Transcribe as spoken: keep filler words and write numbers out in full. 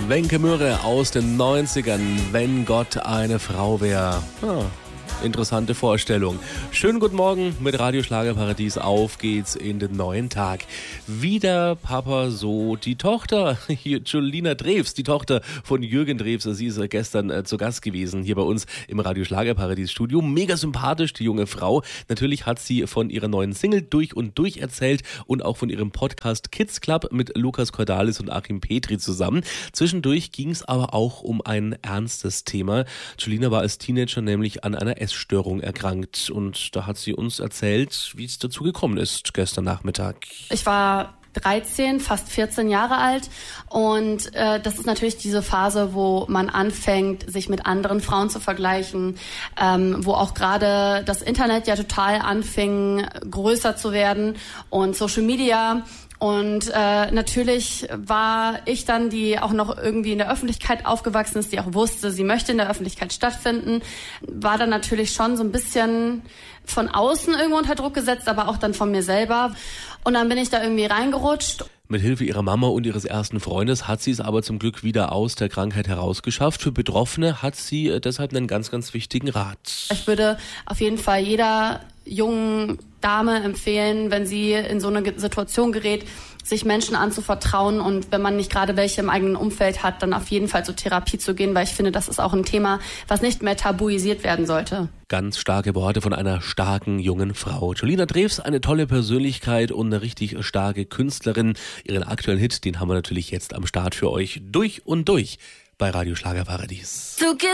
Wenke Mürre aus den neunzigern, wenn Gott eine Frau wäre. Ah, interessante Vorstellung. Schönen guten Morgen mit Radio Schlagerparadies. Auf geht's in den neuen Tag. Wie der Papa, so die Tochter. Hier Julina Drews, die Tochter von Jürgen Drews. Sie ist gestern äh, zu Gast gewesen hier bei uns im Radio Schlagerparadies Studio. Mega sympathisch, die junge Frau. Natürlich hat sie von ihrer neuen Single durch und durch erzählt und auch von ihrem Podcast Kids Club mit Lukas Cordalis und Achim Petri zusammen. Zwischendurch ging es aber auch um ein ernstes Thema. Julina war als Teenager nämlich an einer Essstörung erkrankt und da hat sie uns erzählt, wie es dazu gekommen ist gestern Nachmittag. Ich war dreizehn, fast vierzehn Jahre alt und äh, das ist natürlich diese Phase, wo man anfängt, sich mit anderen Frauen zu vergleichen, ähm, wo auch gerade das Internet ja total anfing, größer zu werden und Social Media. Und äh, natürlich war ich dann, die auch noch irgendwie in der Öffentlichkeit aufgewachsen ist, die auch wusste, sie möchte in der Öffentlichkeit stattfinden, war dann natürlich schon so ein bisschen von außen irgendwo unter Druck gesetzt, aber auch dann von mir selber. Und dann bin ich da irgendwie reingerutscht. Mit Hilfe ihrer Mama und ihres ersten Freundes hat sie es aber zum Glück wieder aus der Krankheit herausgeschafft. Für Betroffene hat sie deshalb einen ganz, ganz wichtigen Rat. Ich würde auf jeden Fall jeder jungen Dame empfehlen, wenn sie in so eine Situation gerät, sich Menschen anzuvertrauen und wenn man nicht gerade welche im eigenen Umfeld hat, dann auf jeden Fall zur Therapie zu gehen, weil ich finde, das ist auch ein Thema, was nicht mehr tabuisiert werden sollte. Ganz starke Worte von einer starken jungen Frau. Julina Drews, eine tolle Persönlichkeit und eine richtig starke Künstlerin. Ihren aktuellen Hit, den haben wir natürlich jetzt am Start für euch durch und durch bei Radio Schlagerparadies. Du